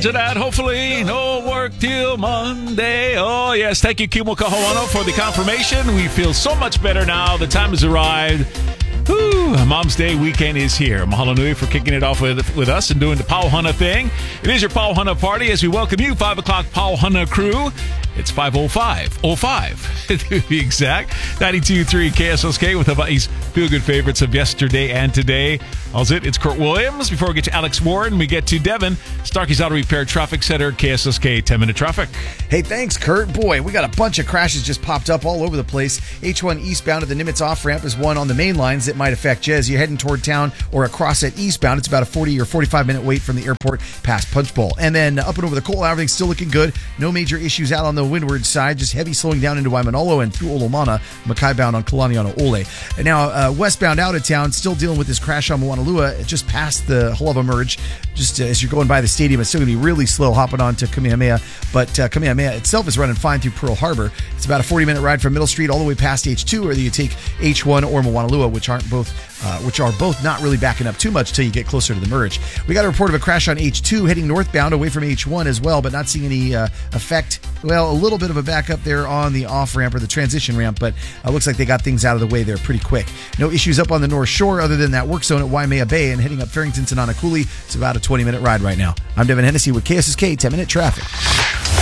Roger that. Hopefully, no work till Monday. Oh, yes. Thank you, Kimo Kahoano, for the confirmation. We feel so much better now. The time has arrived. Woo, Mom's Day weekend is here. Mahalo nui for kicking it off with us and doing the Pauhana thing. It is your Pauhana party as we welcome you, 5 o'clock Pauhana crew. It's 5:05 to be exact. 92.3 KSOK with Hawaii's feel-good favorites of yesterday and today. All's it's Kurt Williams. Before we get to Alex Warren, we get to Devin, Starkey's Auto Repair Traffic Center, KSOK 10-minute traffic. Hey, thanks, Kurt. Boy, we got a bunch of crashes just popped up all over the place. H1 eastbound at the Nimitz off-ramp is one on the main lines that might affect you as you're heading toward town or across at eastbound. It's about a 40 or 45-minute wait from the airport past Punch Bowl. And then up and over the coal, everything's still looking good. No major issues out on the windward side, just heavy slowing down into Waimanalo and through Olomana, Mackay bound on Kalaniano Ole. And now westbound out of town, still dealing with this crash on Moanalua, just past the Hulava Merge. Just as you're going by the stadium, it's still going to be really slow hopping on to Kamehameha, but Kamehameha itself is running fine through Pearl Harbor. It's about a 40-minute ride from Middle Street all the way past H2, whether you take H1 or Moanalua, which are both not really backing up too much till you get closer to the merge. We got a report of a crash on H2 heading northbound away from H1 as well, but not seeing any effect. Well, a little bit of a backup there on the off-ramp or the transition ramp, but looks like they got things out of the way there pretty quick. No issues up on the North Shore other than that work zone at Waimea Bay, and heading up Farrington to Nanakuli. It's about a 20-minute ride right now. I'm Devin Hennessy with KSSK 10-Minute Traffic.